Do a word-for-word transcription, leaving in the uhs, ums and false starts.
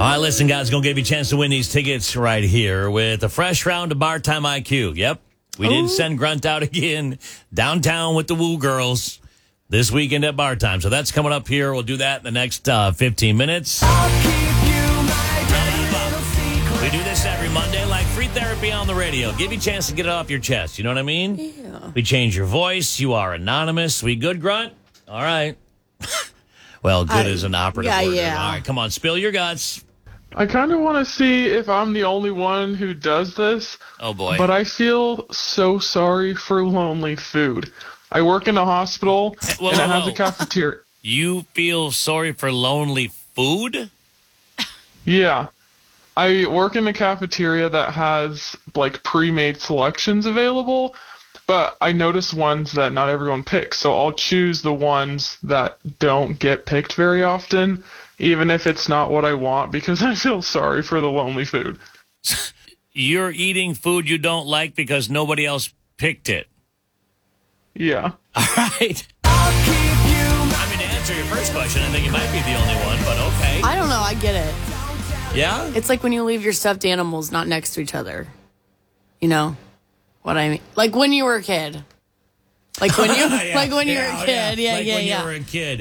right, listen, guys, going to give you a chance to win these tickets right here with a fresh round of Bar Time I Q. Yep. We Ooh. did send Grunt out again downtown with the Woo Girls this weekend at Bar Time. So that's coming up here. We'll do that in the next uh, fifteen minutes. We do this every Monday, like free therapy on the radio. Give you a chance to get it off your chest. You know what I mean? Yeah. We change your voice. You are anonymous. We good, Grunt? All right. Well, good I, is an operative yeah, word. yeah. All right, come on, spill your guts. I kind of want to see if I'm the only one who does this. Oh, boy. But I feel so sorry for lonely food. I work in a hospital, Whoa, and whoa, it has whoa. a cafeteria. You feel sorry for lonely food? Yeah. I work in a cafeteria that has, like, pre-made selections available, but I notice ones that not everyone picks, so I'll choose the ones that don't get picked very often, even if it's not what I want, because I feel sorry for the lonely food. You're eating food you don't like because nobody else picked it. Yeah. All right. I mean, to answer your first question, I think you might be the only one, but okay. I don't know. I get it. Yeah? It's like when you leave your stuffed animals not next to each other. You know what I mean? Like when you were a kid. Like when you, Yeah. like when you were Yeah, a kid. Yeah, like yeah, when yeah. you were a kid.